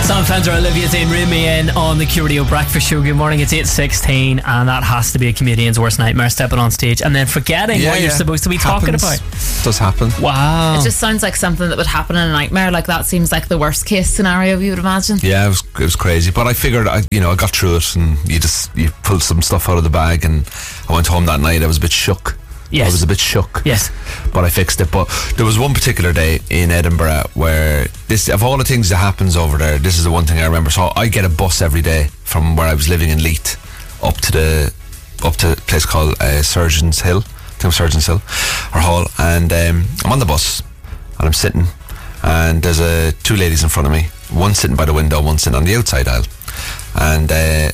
Sam Fender, Olivia Dean, Rumi in on the Q Radio Breakfast Show. Good morning, it's 8:16, and that has to be a comedian's worst nightmare, stepping on stage and then forgetting what you're supposed to be talking about. Does happen. Wow. It just sounds like something that would happen in a nightmare. Like, that seems like the worst case scenario you would imagine. Yeah, it was crazy, but I figured I got through it, and you pulled some stuff out of the bag, and I went home that night. I was a bit shook. Yes. I was a bit shook. Yes. But I fixed it. But there was one particular day in Edinburgh where this, of all the things that happens over there, this is the one thing I remember. So I get a bus every day from where I was living in Leith up to a place called Surgeons Hill. I think Surgeons Hill or Hall. And I'm on the bus and I'm sitting, and there's two ladies in front of me. One sitting by the window, one sitting on the outside aisle. And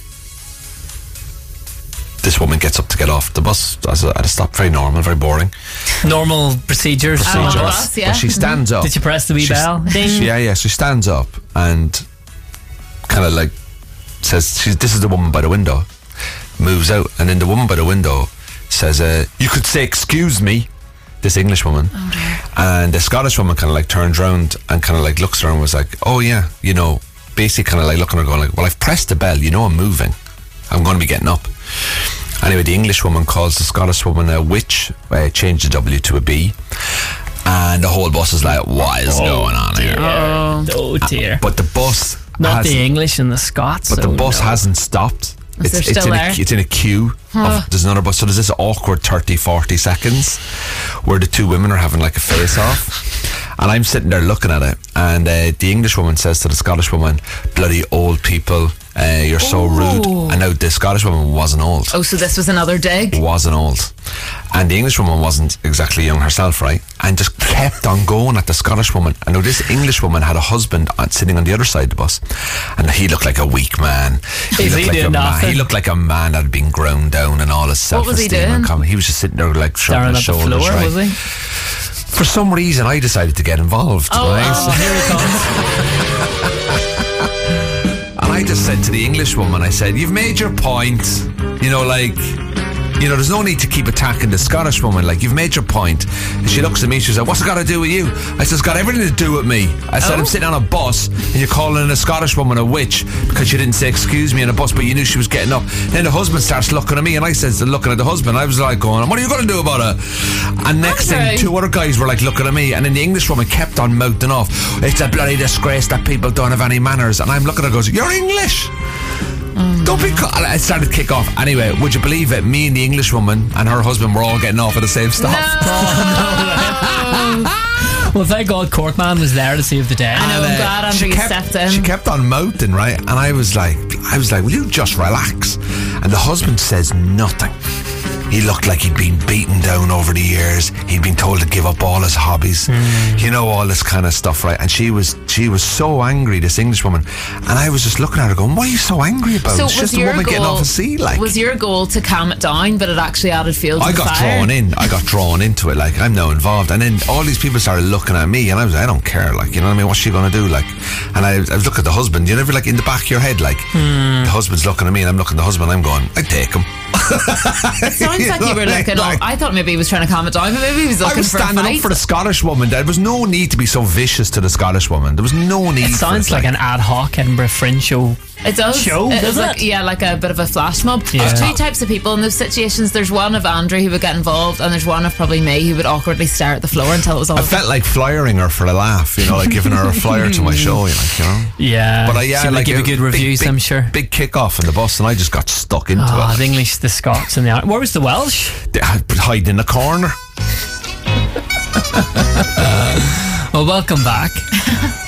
this woman gets up to get off the bus at a stop. Very normal, very boring. Normal procedures. Bus, yeah. But she stands up. Did you press the wee bell? Ding. Yeah. She stands up and kind of like says, "This is the woman by the window." Moves out, and then the woman by the window says, "You could say excuse me." This English woman. Oh dear. And the Scottish woman kind of like turns around and kind of like looks at her and was like, "Oh yeah, basically kind of like looking at her going like, well, I've pressed the bell, I'm moving. I'm going to be getting up." Anyway, the English woman calls the Scottish woman a witch, changed the W to a B, and the whole bus is like, what is going on here? Oh dear. But the bus Not the English and the Scots. But the bus hasn't stopped. It's in a queue. There's another bus. So there's this awkward 30-40 seconds where the two women are having like a face off, and I'm sitting there looking at it, and the English woman says to the Scottish woman, "Bloody old people, you're so rude." And now the Scottish woman wasn't old. Oh, so this was another dig? Wasn't old. And the English woman wasn't exactly young herself, right? And just kept on going at the Scottish woman. And now this English woman had a husband sitting on the other side of the bus, and he looked like a weak man. He looked like a man that had been ground down, and all his self-esteem and confidence. He was just sitting there like shrugging his shoulders. Staring at the floor, was he? For some reason, I decided to get involved. Here he comes. And I just said to the English woman, I said, "You've made your point. There's no need to keep attacking the Scottish woman. Like, you've made your point." And she looks at me, she's like, "What's it got to do with you?" I said, "It's got everything to do with me." I said, "I'm sitting on a bus and you're calling a Scottish woman a witch because you didn't say excuse me on a bus, but you knew she was getting up." Then the husband starts looking at me, and I said, looking at the husband, I was like going, "What are you going to do about it?" And next thing, two other guys were like looking at me, and then the English woman kept on mouthing off, "It's a bloody disgrace that people don't have any manners." And I'm looking at her, goes, "You're English. Don't be." I started to kick off. Anyway, would you believe it? Me and the English woman and her husband were all getting off at the same stop. Well, thank God Corkman was there to save the day. I know, I'm glad Andrew stepped in. She kept on mouthing, right? And I was like, "Will you just relax?" And the husband says nothing. He looked like he'd been beaten down over the years. He'd been told to give up all his hobbies, all this kind of stuff, right? And she was so angry, this English woman, and I was just looking at her going, "What are you so angry about?" So it's just a woman getting off a seat. Like, was your goal to calm it down, but it actually added fuel to the fire? I got drawn into it. Like, I'm now involved, and then all these people started looking at me, and I was like, I don't care. Like, you know what I mean? What's she going to do? Like, and I was looking at the husband. You never, like, in the back of your head, like, the husband's looking at me, and I'm looking at the husband. I'm going, I'd take him. It sounds like you were looking. I thought maybe he was trying to calm it down, but maybe he was looking for a fight. I was standing up for the Scottish woman. There was no need to be so vicious to the Scottish woman. There was no need. It sounds like an ad hoc Edinburgh Fringe show. It does. Doesn't it? Yeah, like a bit of a flash mob. Yeah. There's two types of people in those situations. There's one of Andrew who would get involved, and there's one of probably me who would awkwardly stare at the floor until it was all. I felt like flyering her for a laugh, like giving her a flyer to my show, Yeah. But like give a good reviews, I'm sure. Big kick off in the bus, and I just got stuck into it. The English, the Scots, and where was the Welsh? They hiding in the corner. Well, welcome back.